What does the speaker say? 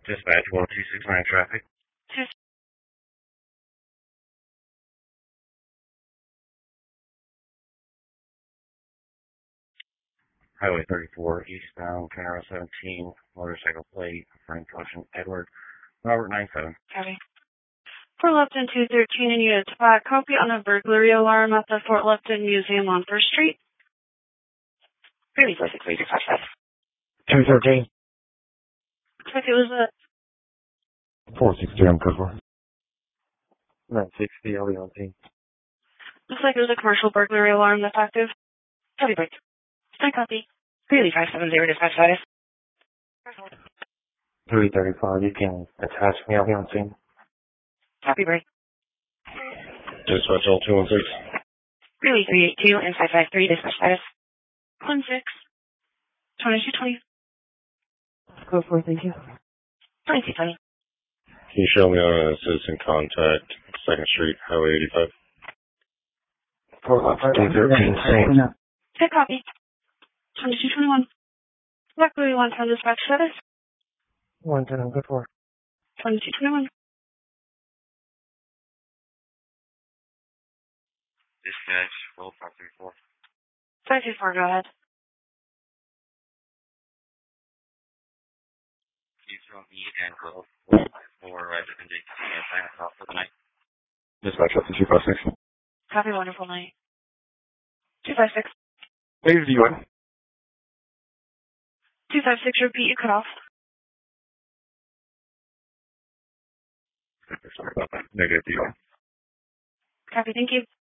Dispatch 1269 traffic. Highway 34, eastbound, Camaro 17, motorcycle plate, Frank Ocean, Edward, Robert 97. Copy. Fort Lupton 213 in Unit 5. Copy on a burglary alarm at the Fort Lupton Museum on First Street. Really, 463, 213. Looks like it was a 460, I'm good for. 960, I'll be on team. Looks like it was a commercial burglary alarm that's active. Copy, break. Stand copy. Really, 570, dispatch status. 335, you can attach me, I'll be on team. Copy, break. Dispatch all 216. Really, 382 and 553, dispatch status. 16. 2220. Go for it, thank you. 2220. Can you show me on a citizen contact, 2nd Street, Highway 85? Fort Lupton 213, same. Stand copy. 2221. Luckily, one time dispatch status. 110, I'm good for. 2221. Dispatch 10534. 524, go ahead. Can you show me and go for resident sign us off for the night? Dispatch up to 256. Happy wonderful night. 256. Please, do you want? 256, repeat, you cut off. Sorry about that. Negative, do you want? Copy, thank you.